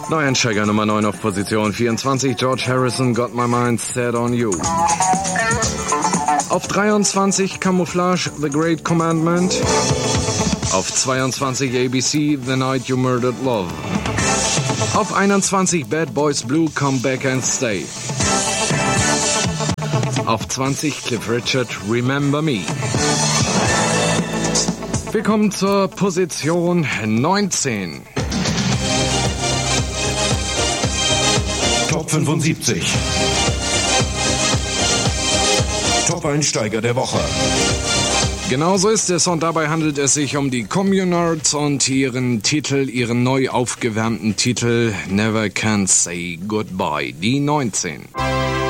Neueinsteiger Nummer 9 auf Position 24, George Harrison, Got My Mind Set on You. Auf 23, Camouflage, The Great Commandment. Auf 22, ABC, The Night You Murdered Love. Auf 21, Bad Boys Blue, Come Back and Stay. Auf 20, Cliff Richard, Remember Me. Wir kommen zur Position 19. Top 75. Top-Einsteiger der Woche. Genau so ist es und dabei handelt es sich um die Communards und ihren neu aufgewärmten Titel Never Can Say Goodbye, die 19.